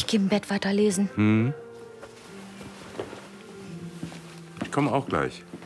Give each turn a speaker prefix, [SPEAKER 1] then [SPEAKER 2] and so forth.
[SPEAKER 1] gehe im Bett weiterlesen.
[SPEAKER 2] Ich komme auch gleich.